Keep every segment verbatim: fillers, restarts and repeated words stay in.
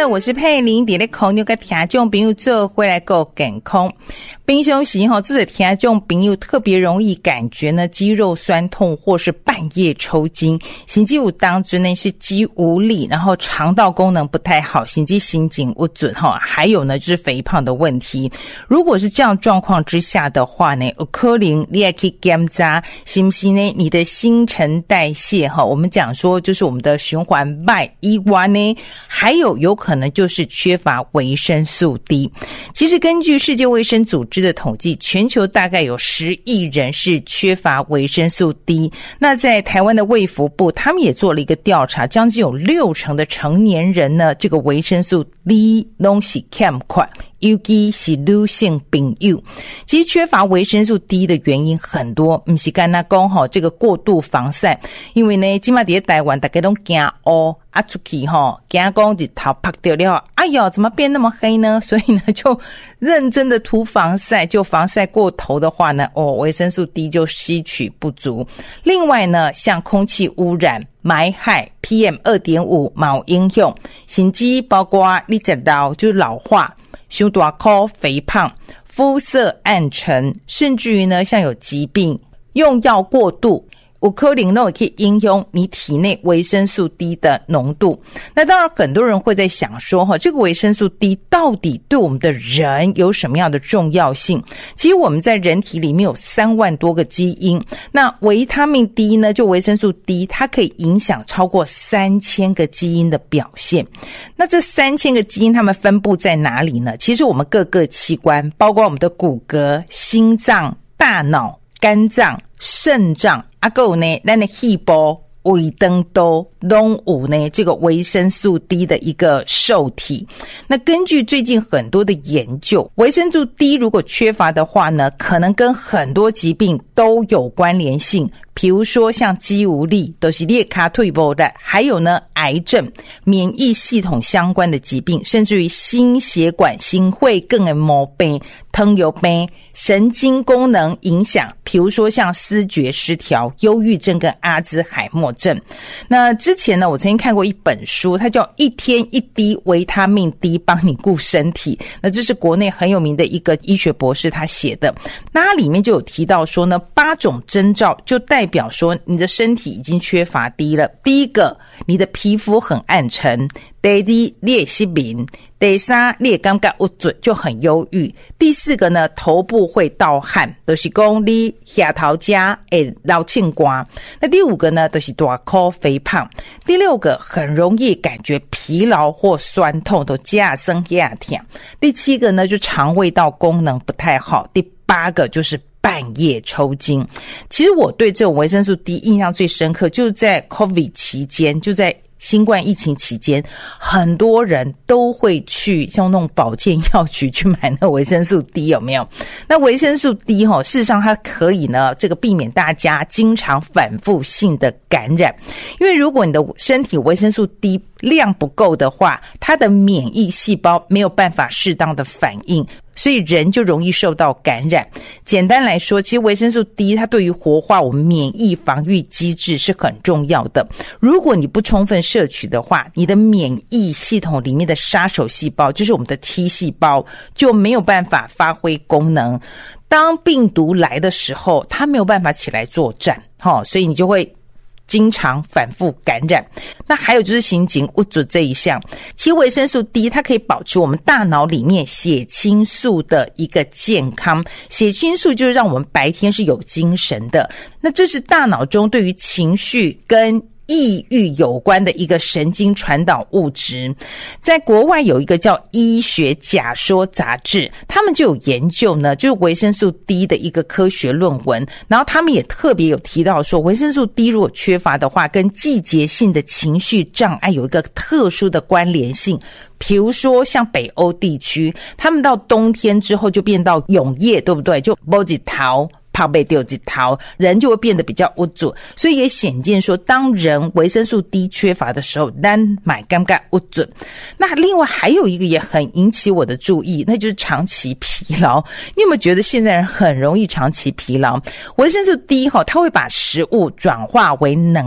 的，我是佩玲，伫咧空中跟听众朋友做回来够健康。平常时吼，这个听众朋友特别容易感觉呢肌肉酸痛或是半夜抽筋，甚至有当中呢是肌无力，然后肠道功能不太好，甚至心情不准哈，还有呢就是肥胖的问题。如果是这样状况之下的话呢，有可能你也可以检查是不是呢你的新陈代谢哈，我们讲说就是我们的循环慢以外呢，还有有可能就是缺乏维生素 D。 其实根据世界卫生组织的统计，全球大概有十亿人是缺乏维生素 D。 那在台湾的卫福部他们也做了一个调查，将近有六成的成年人呢，这个维生素 D 都是欠缺，尤其是女性朋友。其实缺乏维生素 D 的原因很多，不是干那讲吼这个过度防晒，因为呢现在在台湾大家都惊乌啊，出去吼惊讲日头晒掉了，哎呦怎么变那么黑呢？所以呢就认真的涂防晒，就防晒过头的话呢，哦维生素 D 就吸取不足。另外呢像空气污染、霾害 P M 二点五 也有影响，甚至包括你食老就是老化、太大块、肥胖、肤色暗沉，甚至于呢像有疾病、用药过度，有可能都可以影响你体内维生素 D 的浓度。那当然很多人会在想说这个维生素 D 到底对我们的人有什么样的重要性。其实我们在人体里面有三万多个基因，那维他命 D 呢，就维生素 D 它可以影响超过三千个基因的表现。那这三千个基因它们分布在哪里呢？其实我们各个器官，包括我们的骨骼、心脏、大脑、肝脏、肾脏，还有呢咱的细胞、胃肠道都有呢这个维生素 D 的一个受体。那根据最近很多的研究，维生素 D 如果缺乏的话呢，可能跟很多疾病都有关联性。比如说像肌无力，都是列卡退步的，还有呢癌症、免疫系统相关的疾病，甚至于心血管、心血管的毛病、糖尿病、神经功能影响，比如说像思觉失调、忧郁症跟阿兹海默症。那之前呢我曾经看过一本书，它叫一天一滴维他命 D 帮你顾身体，那这是国内很有名的一个医学博士他写的。那它里面就有提到说呢，八种征兆就代表说你的身体已经缺乏 D 了。第一个，你的皮肤很暗沉；第二，你的失眠；第三，你的感觉不准，就很忧郁；第四个呢，头部会盗汗，就是说你下头家会流青瓜；那第五个呢，就是大块肥胖；第六个，很容易感觉疲劳或酸痛，都加深压痛；第七个呢，就肠胃道功能不太好；第八个就是半夜抽筋。其实我对这种维生素 D 印象最深刻，就是在 COVID 期间，就在新冠疫情期间，很多人都会去像那种保健药局去买那维生素 D， 有没有？那维生素 D 齁，事实上它可以呢这个避免大家经常反复性的感染。因为如果你的身体维生素 D 量不够的话，它的免疫细胞没有办法适当的反应，所以人就容易受到感染。简单来说，其实维生素 D 它对于活化我们免疫防御机制是很重要的。如果你不充分摄取的话，你的免疫系统里面的杀手细胞，就是我们的 T 细胞，就没有办法发挥功能。当病毒来的时候，它没有办法起来作战，所以你就会经常反复感染。那还有就是心情不准这一项，其实维生素 D 它可以保持我们大脑里面血清素的一个健康。血清素就是让我们白天是有精神的，那这是大脑中对于情绪跟抑郁有关的一个神经传导物质。在国外有一个叫医学假说杂志，他们就有研究呢，就是维生素 D 的一个科学论文，然后他们也特别有提到说，维生素 D 如果缺乏的话，跟季节性的情绪障碍有一个特殊的关联性。比如说像北欧地区，他们到冬天之后就变到永夜，对不对？就没一头泡被丢一头，人就会变得比较无助。所以也显见说，当人维生素 D 缺乏的时候，咱买感觉无助。那另外还有一个也很引起我的注意，那就是长期疲劳。你有没有觉得现在人很容易长期疲劳？维生素 D 它会把食物转化为能量，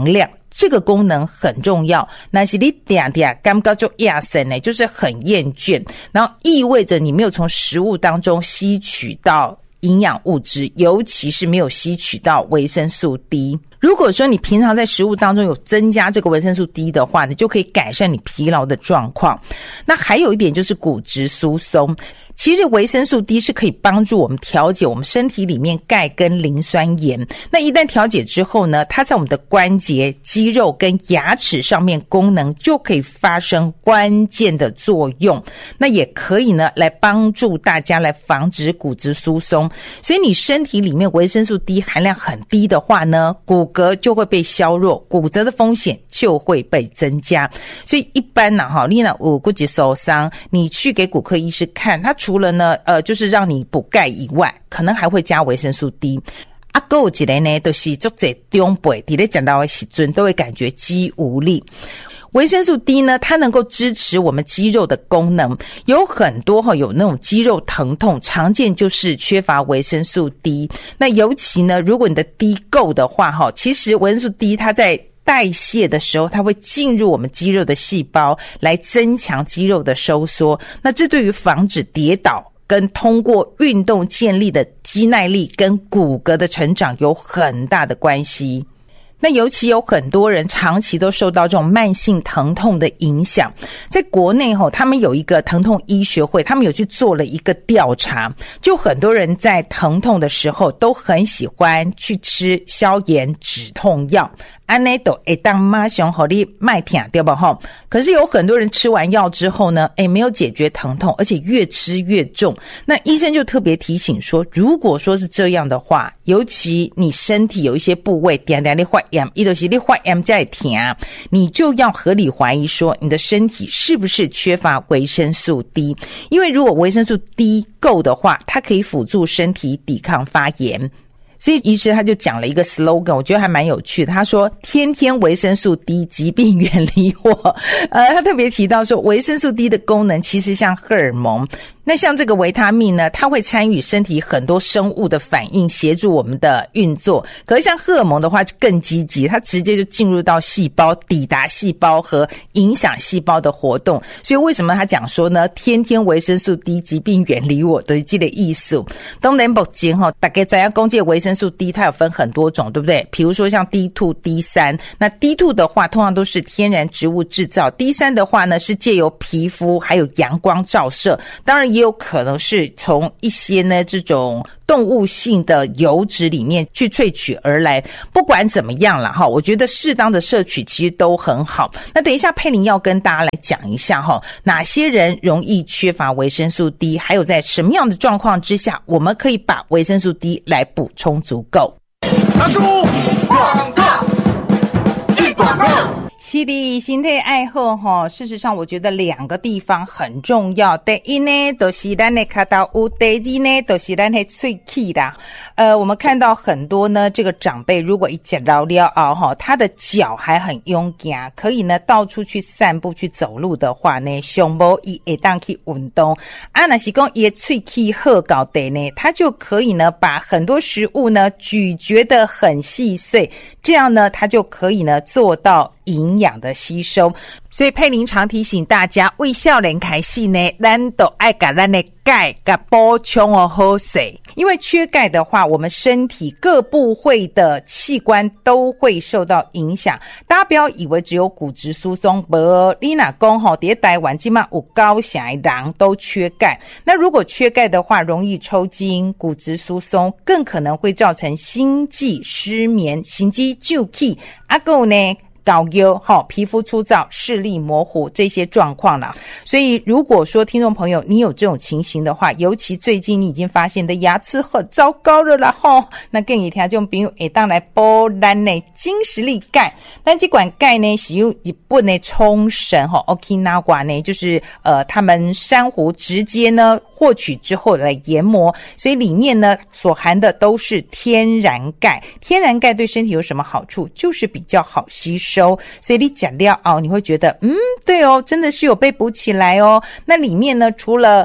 这个功能很重要。那是你点点感觉就厌身呢，就是很厌倦，然后意味着你没有从食物当中吸取到营养物质，尤其是没有吸取到维生素 D。如果说你平常在食物当中有增加这个维生素 D 的话，你就可以改善你疲劳的状况。那还有一点就是骨质疏松。其实维生素 D 是可以帮助我们调节我们身体里面钙跟磷酸盐。那一旦调节之后呢，它在我们的关节、肌肉跟牙齿上面功能就可以发生关键的作用。那也可以呢来帮助大家来防止骨质疏松。所以你身体里面维生素 D 含量很低的话呢，骨骼就会被削弱，骨折的风险就会被增加。所以一般呢，哈，你呢有骨质受伤，你去给骨科医师看，他除了呢，呃，就是让你补钙以外，可能还会加维生素 D。啊，还有一个呢，就是足侪长辈伫咧讲到的时阵，都会感觉肌无力。维生素 D 呢，它能够支持我们肌肉的功能，有很多哈有那种肌肉疼痛，常见就是缺乏维生素 D。那尤其呢，如果你的 D 够的话哈，其实维生素 D 它在代谢的时候，它会进入我们肌肉的细胞，来增强肌肉的收缩。那这对于防止跌倒跟通过运动建立的肌耐力跟骨骼的成长有很大的关系。那尤其有很多人长期都受到这种慢性疼痛的影响，在国内吼，他们有一个疼痛医学会，他们有去做了一个调查，就很多人在疼痛的时候都很喜欢去吃消炎止痛药，安内都会当马上给你卖痛，对吧吼？可是有很多人吃完药之后呢，诶，没有解决疼痛，而且越吃越重。那医生就特别提醒说，如果说是这样的话，尤其你身体有一些部位点点你发炎，伊就是你发炎才会痛，你就要合理怀疑说你的身体是不是缺乏维生素 D。 因为如果维生素 D 够的话，它可以辅助身体抵抗发炎。所以医师他就讲了一个 slogan， 我觉得还蛮有趣的。他说天天维生素 D， 疾病远离我。呃，他特别提到说维生素 D 的功能其实像荷尔蒙。那像这个维他命呢，它会参与身体很多生物的反应，协助我们的运作。可是像荷尔蒙的话就更积极，它直接就进入到细胞，抵达细胞和影响细胞的活动。所以为什么他讲说呢，天天维生素 D， 疾病远离我的这个意思。当然目前齁，大家知道讲这个维生素 D 它有分很多种，对不对？比如说像 D 二 D 三， 那 D 二 的话通常都是天然植物制造， D 三 的话呢是借由皮肤还有阳光照射，当然也有可能是从一些呢这种动物性的油脂里面去萃取而来。不管怎么样啦，我觉得适当的摄取其实都很好。那等一下佩玲要跟大家来讲一下哪些人容易缺乏维生素 D， 还有在什么样的状况之下我们可以把维生素 D 来补充足够。 拿出广告，进广告。 是的，身体爱好齁，事实上我觉得两个地方很重要。第一呢就是咱的脚头有，第二呢就是咱的喙齿啦。呃我们看到很多呢这个长辈如果一吃到了后齁，他的脚还很勇敢，可以呢到处去散步去走路的话呢，上无伊会当去运动啊。若是讲伊的喙齿好到底呢，他就可以呢把很多食物呢咀嚼得很细碎，这样呢他就可以呢做到营养的吸收。所以佩玲常提醒大家，为少年开始呢，咱都爱把咱的钙给补充哦好势。因为缺钙的话，我们身体各部位的器官都会受到影响。大家不要以为只有骨质疏松，无你若讲吼，在台湾基本上有高成的人都缺钙。那如果缺钙的话，容易抽筋、骨质疏松，更可能会造成心悸、失眠、心肌骤起，还有呢高腰齁，皮肤粗糙、视力模糊这些状况啦。所以如果说听众朋友你有这种情形的话，尤其最近你已经发现你的牙齿很糟糕了啦齁，那建议听众朋友会当来补咱的精实力钙。但这款钙呢是由日本的冲绳齁 Okinawa 呢，就是呃他们珊瑚直接呢获取之后来研磨，所以里面呢所含的都是天然钙。天然钙对身体有什么好处？就是比较好吸收。所以你讲了哦，你会觉得嗯对哦，真的是有被补起来哦。那里面呢除了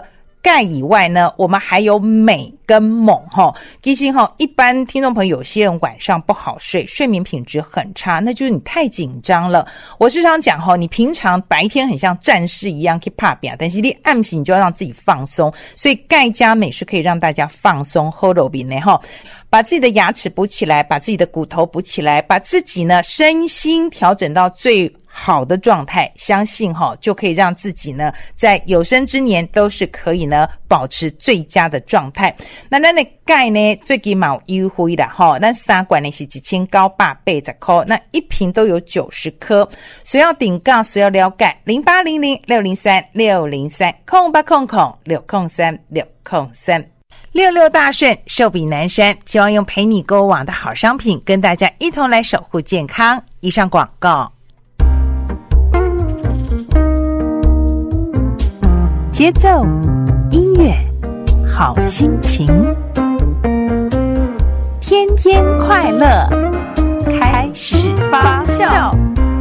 钙以外呢，我们还有镁跟锰哈。其实哈，一般听众朋友有些人晚上不好睡，睡眠品质很差，那就是你太紧张了。我时常讲哈，你平常白天很像战士一样去打拼，但是你暗时你就要让自己放松，所以钙加镁是可以让大家放松好落眠的哈。把自己的牙齿补起来，把自己的骨头补起来，把自己呢身心调整到最好的状态，相信齁就可以让自己呢在有生之年都是可以呢保持最佳的状态。那咱的钙呢最近嘛有优惠啦齁，咱三罐呢是一千九百八十块，那一瓶都有九十颗。需要订购需要了解零八零零六零三六零三空八空空六空三六空三。六六大顺，寿比南山，希望用陪你购网的好商品跟大家一同来守护健康。以上广告。节奏，音乐，好心情，天天快乐，开始发酵。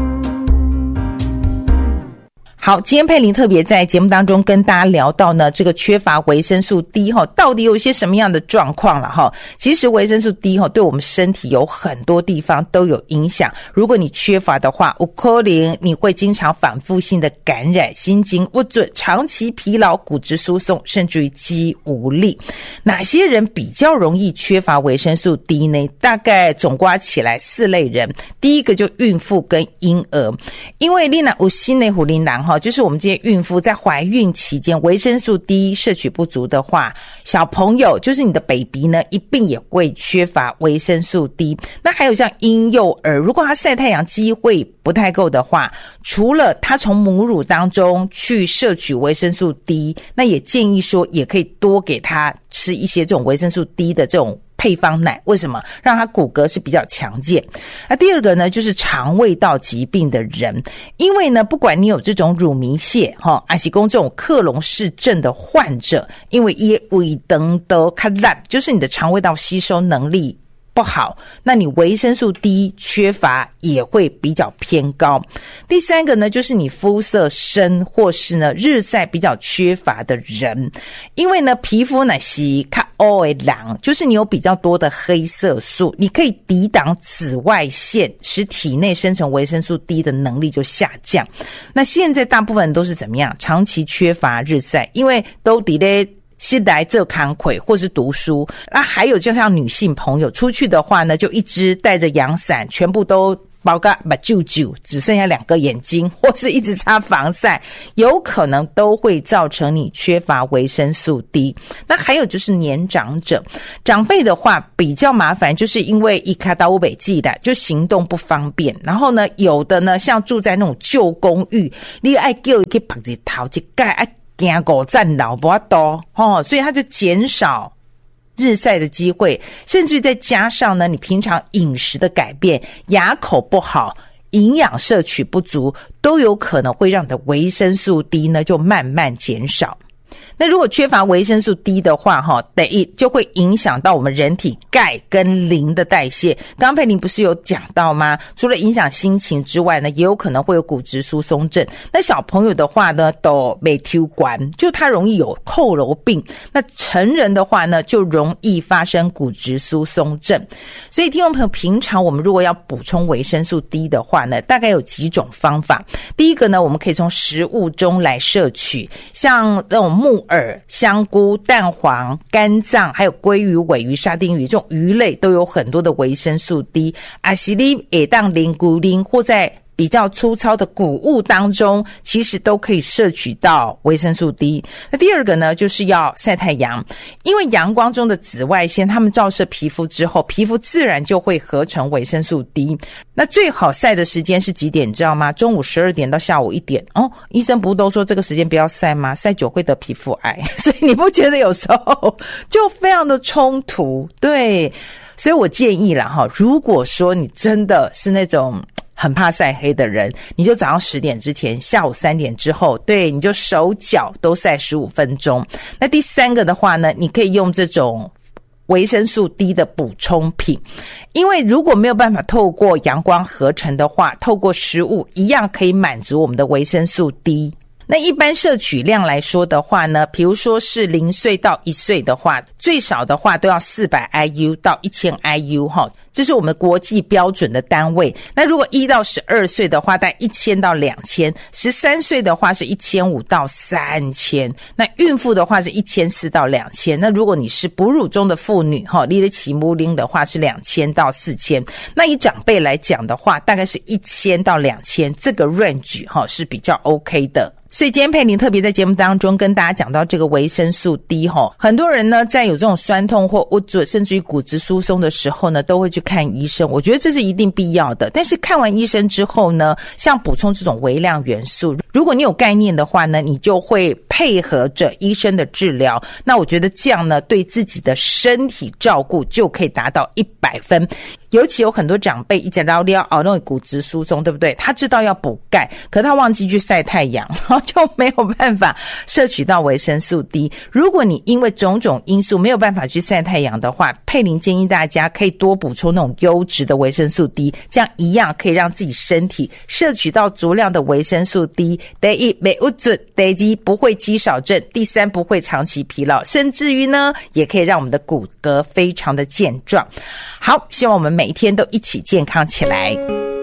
好，今天佩玲特别在节目当中跟大家聊到呢，这个缺乏维生素 D 齁，到底有一些什么样的状况了齁。其实维生素 D 齁对我们身体有很多地方都有影响。如果你缺乏的话，有可能你会经常反复性的感染、心经不准、长期疲劳、骨质疏松，甚至于肌无力。哪些人比较容易缺乏维生素 D 呢？大概总括起来四类人。第一个就孕妇跟婴儿，因为你若有心的虎龄人齁，就是我们这些孕妇在怀孕期间维生素 D 摄取不足的话，小朋友就是你的 baby 呢一并也会缺乏维生素 D。 那还有像婴幼儿，如果他晒太阳机会不太够的话，除了他从母乳当中去摄取维生素 D， 那也建议说也可以多给他吃一些这种维生素 D 的这种配方奶。为什么？让他骨骼是比较强健。那第二个呢，就是肠胃道疾病的人，因为呢不管你有这种乳糜泻齁，还是说这种克隆氏症的患者，因为也胃肠都较烂，就是你的肠胃道吸收能力不好，那你维生素 D 缺乏也会比较偏高。第三个呢，就是你肤色深或是呢日晒比较缺乏的人，因为呢皮肤呢是较黑的人，就是你有比较多的黑色素，你可以抵挡紫外线，使体内生成维生素 D 的能力就下降。那现在大部分人都是怎么样？长期缺乏日晒，因为都伫咧是来做康亏或是读书。那还有就像女性朋友出去的话呢，就一直带着阳伞，全部都包个把揪揪，只剩下两个眼睛，或是一直擦防晒，有可能都会造成你缺乏维生素 D。 那还有就是年长者，长辈的话比较麻烦，就是因为一卡到乌北记的就行动不方便，然后呢有的呢像住在那种旧公寓，你爱叫一个绑一头一盖爱行五站老不多哦，所以他就减少日晒的机会，甚至再加上呢，你平常饮食的改变，牙口不好，营养摄取不足，都有可能会让你的维生素 D 呢就慢慢减少。那如果缺乏维生素 D 的话齁，第一就会影响到我们人体钙跟磷的代谢。刚刚佩玲不是有讲到吗？除了影响心情之外呢，也有可能会有骨质疏松症。那小朋友的话呢，都没抽管，就他容易有佝偻病。那成人的话呢，就容易发生骨质疏松症。所以听众朋友，平常我们如果要补充维生素 D 的话呢，大概有几种方法。第一个呢，我们可以从食物中来摄取，像那种木耳、香菇、蛋黄、肝脏，还有鲑鱼、鲔鱼、沙丁鱼这种鱼类都有很多的维生素 D。 啊是你会当零谷零或在比较粗糙的谷物当中，其实都可以摄取到维生素 D。 那第二个呢，就是要晒太阳，因为阳光中的紫外线它们照射皮肤之后，皮肤自然就会合成维生素 D。 那最好晒的时间是几点你知道吗？中午十二点到下午一点哦。医生不都说这个时间不要晒吗？晒久会得皮肤癌，所以你不觉得有时候就非常的冲突？对，所以我建议啦齁，如果说你真的是那种很怕晒黑的人，你就早上十点之前，下午三点之后，对，你就手脚都晒十五分钟。那第三个的话呢，你可以用这种维生素 D 的补充品，因为如果没有办法透过阳光合成的话，透过食物一样可以满足我们的维生素 D。 那一般摄取量来说的话呢，比如说是零岁到一岁的话，最少的话都要四百 I U 到一千 I U 哈，这是我们国际标准的单位。那如果一到十二岁的话，大概一千到两千，十三岁的话是一千五到三千，那孕妇的话是一千四到两千。那如果你是哺乳中的妇女哈，你的起母龄的话是两千到四千。那以长辈来讲的话，大概是一千到两千，这个 range 哈是比较 OK 的。所以今天佩玲特别在节目当中跟大家讲到这个维生素 D 齁，很多人呢在有这种酸痛或乌嘴甚至于骨质疏松的时候呢，都会去看医生，我觉得这是一定必要的。但是看完医生之后呢，像补充这种微量元素，如果你有概念的话呢，你就会配合着医生的治疗，那我觉得这样呢对自己的身体照顾就可以达到一百分。尤其有很多长辈一直聊聊哦，那种骨质疏松，对不对？他知道要补钙，可他忘记去晒太阳，然后就没有办法摄取到维生素 D。如果你因为种种因素没有办法去晒太阳的话，佩玲建议大家可以多补充那种优质的维生素 D， 这样一样可以让自己身体摄取到足量的维生素 D。第一，没有准；第二，不会肌少症；第三，不会长期疲劳，甚至于呢，也可以让我们的骨骼非常的健壮。好，希望我们每一天都一起健康起来。